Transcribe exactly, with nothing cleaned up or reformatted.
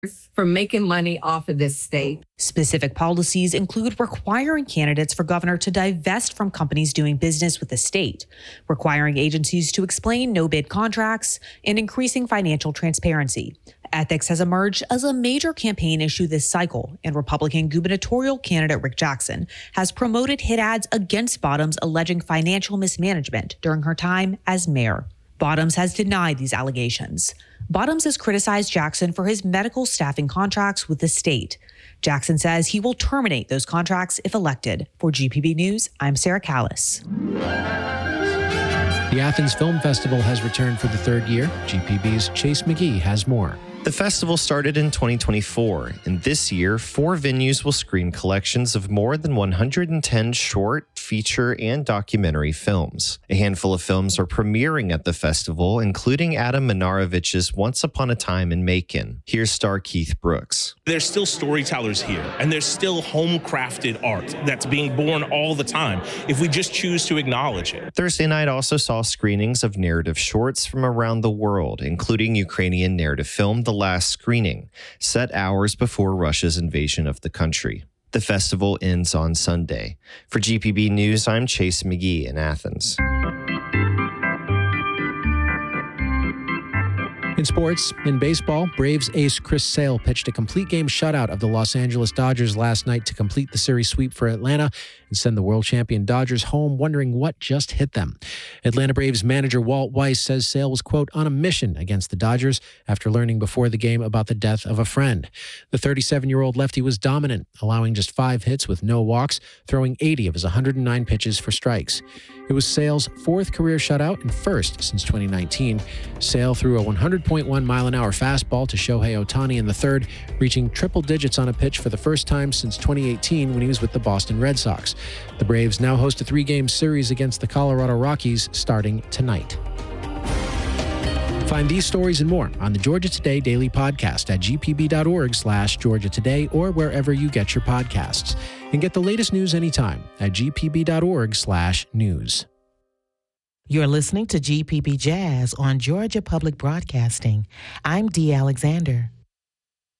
from making money off of this state. Specific policies include requiring candidates for governor to divest from companies doing business with the state, requiring agencies to explain no-bid contracts, and increasing financial transparency. Ethics has emerged as a major campaign issue this cycle, and Republican gubernatorial candidate Rick Jackson has promoted hit ads against Bottoms alleging financial mismanagement during her time as mayor. Bottoms has denied these allegations. Bottoms has criticized Jackson for his medical staffing contracts with the state. Jackson says he will terminate those contracts if elected. For G P B News, I'm Sarah Callis. The Athens Film Festival has returned for the third year. G P B's Chase McGee has more. The festival started in twenty twenty-four, and this year, four venues will screen collections of more than one hundred ten short, feature, and documentary films. A handful of films are premiering at the festival, including Adam Minarovich's Once Upon a Time in Macon. Here's star Keith Brooks. There's still storytellers here, and there's still home-crafted art that's being born all the time, if we just choose to acknowledge it. Thursday night also saw screenings of narrative shorts from around the world, including Ukrainian narrative film The Last Screening, set hours before Russia's invasion of the country. The festival ends on Sunday. For G P B News, I'm Chase McGee in Athens. In sports, in baseball, Braves ace Chris Sale pitched a complete game shutout of the Los Angeles Dodgers last night to complete the series sweep for Atlanta and send the world champion Dodgers home wondering what just hit them. Atlanta Braves manager Walt Weiss says Sale was, quote, on a mission against the Dodgers after learning before the game about the death of a friend. The thirty-seven-year-old lefty was dominant, allowing just five hits with no walks, throwing eighty of his one hundred nine pitches for strikes. It was Sale's fourth career shutout and first since twenty nineteen. Sale threw a one hundred point one mile an hour fastball to Shohei Ohtani in the third, reaching triple digits on a pitch for the first time since twenty eighteen when he was with the Boston Red Sox. The Braves now host a three-game series against the Colorado Rockies starting tonight. Find these stories and more on the Georgia Today Daily Podcast at gpb.org slash Georgia Today or wherever you get your podcasts. And get the latest news anytime at gpb.org slash news. You're listening to G P B Jazz on Georgia Public Broadcasting. I'm Dee Alexander.